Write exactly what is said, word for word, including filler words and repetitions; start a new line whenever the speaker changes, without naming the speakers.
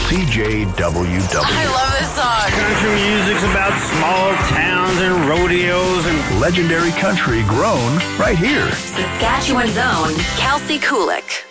C J W W.
I love this song.
Country music's about small towns and rodeos and
legendary country grown right here.
Saskatchewan's own Kelsey Kulik.